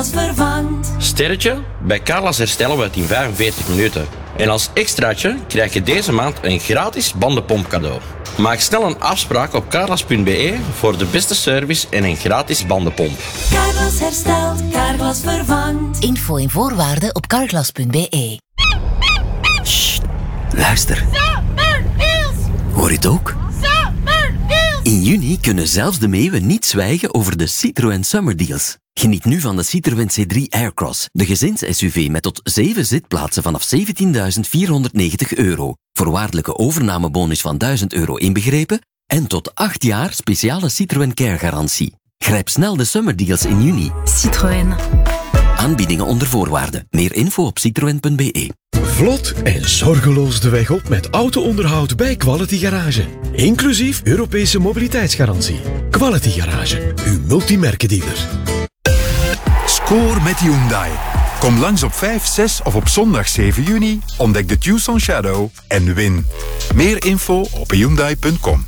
Carglass vervangt. Sterretje? Bij Carglass herstellen we het in 45 minuten. En als extraatje krijg je deze maand een gratis bandenpomp cadeau. Maak snel een afspraak op carglass.be voor de beste service en een gratis bandenpomp. Carglass herstelt, Carglass vervangt. Info en voorwaarden op carglass.be. Sst, luister. Hoor je het ook? In juni kunnen zelfs de meeuwen niet zwijgen over de Citroën Summer Deals. Geniet nu van de Citroën C3 Aircross, de gezins-SUV met tot 7 zitplaatsen vanaf €17.490. Voorwaardelijke overnamebonus van €1.000 inbegrepen en tot 8 jaar speciale Citroën Care-garantie. Grijp snel de Summer Deals in juni. Citroën. Aanbiedingen onder voorwaarden. Meer info op citroen.be. Vlot en zorgeloos de weg op met auto-onderhoud bij Quality Garage. Inclusief Europese mobiliteitsgarantie. Quality Garage, uw multimerkendealer. Score met Hyundai. Kom langs op 5, 6 of op zondag 7 juni, ontdek de Tucson Shadow en win. Meer info op hyundai.com.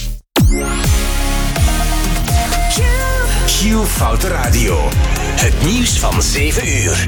Q Foute Radio. Het nieuws van 7 uur.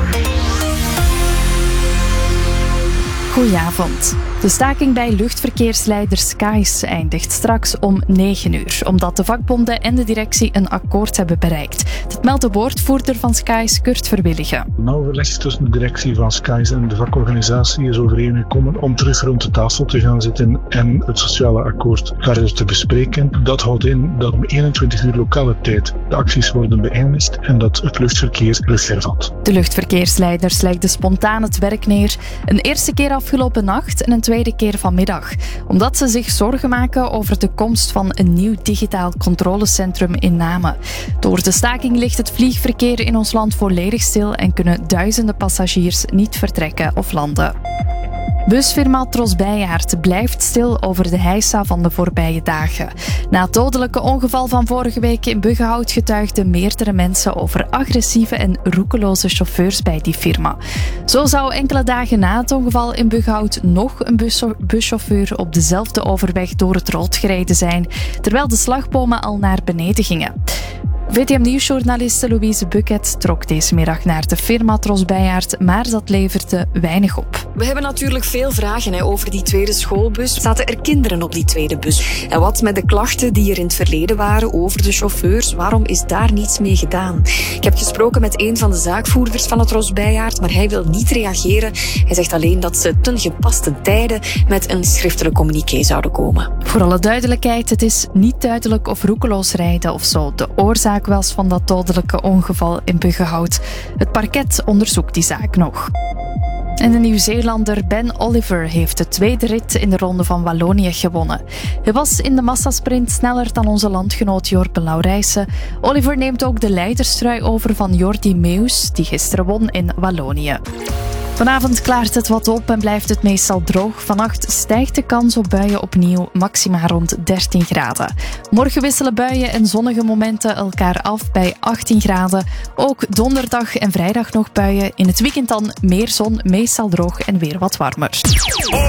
Goedenavond. De staking bij luchtverkeersleider Skies eindigt straks om 9 uur, omdat de vakbonden en de directie een akkoord hebben bereikt. Dat meldt de woordvoerder van Skies, Kurt Verwilligen. Een overleg tussen de directie van Skies en de vakorganisatie is overeengekomen om terug rond de tafel te gaan zitten en het sociale akkoord verder te bespreken. Dat houdt in dat om 21 uur lokale tijd de acties worden beëindigd en dat het luchtverkeer terug hervat. De luchtverkeersleiders legden spontaan het werk neer. Een eerste keer afgelopen nacht en een tweede keer vanmiddag. Omdat ze zich zorgen maken over de komst van een nieuw digitaal controlecentrum in Namen. Door de staking ligt het vliegverkeer in ons land volledig stil en kunnen duizenden passagiers niet vertrekken of landen. Busfirma Tros Bijyaert blijft stil over de heisa van de voorbije dagen. Na het dodelijke ongeval van vorige week in Buggenhout getuigden meerdere mensen over agressieve en roekeloze chauffeurs bij die firma. Zo zou enkele dagen na het ongeval in Buggenhout nog een buschauffeur op dezelfde overweg door het rood gereden zijn, terwijl de slagbomen al naar beneden gingen. VTM-nieuwsjournaliste Louise Bucket trok deze middag naar de firma Tros Bijyaert, maar dat leverde weinig op. We hebben natuurlijk veel vragen over die tweede schoolbus. Zaten er kinderen op die tweede bus? En wat met de klachten die er in het verleden waren over de chauffeurs? Waarom is daar niets mee gedaan? Ik heb gesproken met een van de zaakvoerders van het Tros Bijyaert, maar hij wil niet reageren. Hij zegt alleen dat ze ten gepaste tijden met een schriftelijk communiqué zouden komen. Voor alle duidelijkheid, het is niet duidelijk of roekeloos rijden of zo de oorzaak was van dat dodelijke ongeval in Buggenhout. Het parket onderzoekt die zaak nog. En de Nieuw-Zeelander Ben Oliver heeft de tweede rit in de Ronde van Wallonië gewonnen. Hij was in de massasprint sneller dan onze landgenoot Jorben Laurijsen. Oliver neemt ook de leiderstrui over van Jordi Meeus, die gisteren won in Wallonië. Vanavond klaart het wat op en blijft het meestal droog. Vannacht stijgt de kans op buien opnieuw, maxima rond 13 graden. Morgen wisselen buien en zonnige momenten elkaar af bij 18 graden. Ook donderdag en vrijdag nog buien. In het weekend dan meer zon, meestal droog en weer wat warmer.